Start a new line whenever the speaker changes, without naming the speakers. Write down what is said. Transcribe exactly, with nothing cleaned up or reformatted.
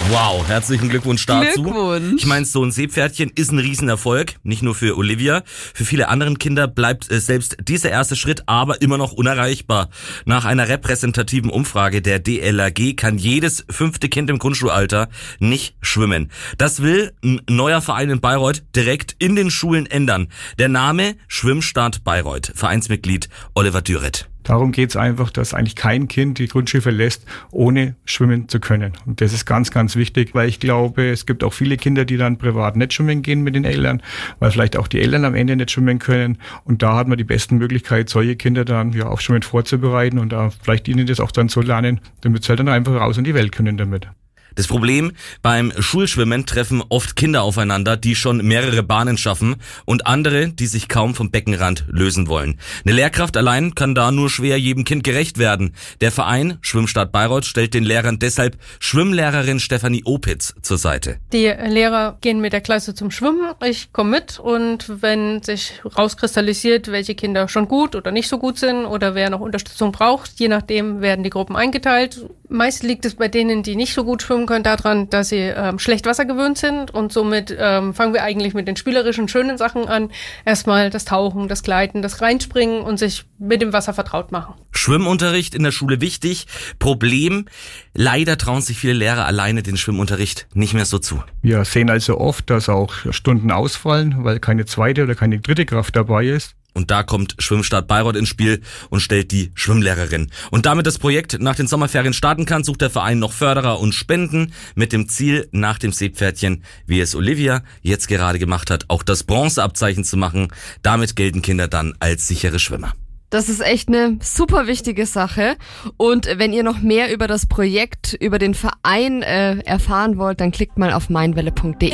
Wow, herzlichen Glückwunsch dazu.
Glückwunsch.
Ich meine, so ein Seepferdchen ist ein Riesenerfolg, nicht nur für Olivia. Für viele anderen Kinder bleibt äh, selbst dieser erste Schritt aber immer noch unerreichbar. Nach einer repräsentativen Umfrage der D L R G kann jedes fünfte Kind im Grundschulalter nicht schwimmen. Das will ein neuer Verein in Bayreuth direkt in den Schulen ändern. Der Name Schwimmstart Bayreuth. Vereinsmitglied Oliver Düret.
Darum geht es einfach, dass eigentlich kein Kind die Grundschule verlässt, ohne schwimmen zu können. Und das ist ganz, ganz wichtig, weil ich glaube, es gibt auch viele Kinder, die dann privat nicht schwimmen gehen mit den Eltern, weil vielleicht auch die Eltern am Ende nicht schwimmen können. Und da hat man die besten Möglichkeit, solche Kinder dann ja auf Schwimmen vorzubereiten und da vielleicht ihnen das auch dann so lernen, damit sie halt dann einfach raus in die Welt können damit.
Das Problem, beim Schulschwimmen treffen oft Kinder aufeinander, die schon mehrere Bahnen schaffen und andere, die sich kaum vom Beckenrand lösen wollen. Eine Lehrkraft allein kann da nur schwer jedem Kind gerecht werden. Der Verein Schwimmstart Bayreuth stellt den Lehrern deshalb Schwimmlehrerin Stefanie Opitz zur Seite.
Die Lehrer gehen mit der Klasse zum Schwimmen, ich komme mit und wenn sich rauskristallisiert, welche Kinder schon gut oder nicht so gut sind oder wer noch Unterstützung braucht, je nachdem werden die Gruppen eingeteilt. Meist liegt es bei denen, die nicht so gut schwimmen können, daran, dass sie ähm, schlecht Wasser gewöhnt sind und somit ähm, fangen wir eigentlich mit den spielerischen, schönen Sachen an. Erstmal das Tauchen, das Gleiten, das Reinspringen und sich mit dem Wasser vertraut machen.
Schwimmunterricht in der Schule wichtig. Problem, leider trauen sich viele Lehrer alleine den Schwimmunterricht nicht mehr so zu.
Wir sehen also oft, dass auch Stunden ausfallen, weil keine zweite oder keine dritte Kraft dabei ist.
Und da kommt Schwimmstart Bayreuth ins Spiel und stellt die Schwimmlehrerin. Und damit das Projekt nach den Sommerferien starten kann, sucht der Verein noch Förderer und Spenden mit dem Ziel, nach dem Seepferdchen, wie es Olivia jetzt gerade gemacht hat, auch das Bronzeabzeichen zu machen. Damit gelten Kinder dann als sichere Schwimmer.
Das ist echt eine super wichtige Sache. Und wenn ihr noch mehr über das Projekt, über den Verein äh, erfahren wollt, dann klickt mal auf meinwelle punkt de.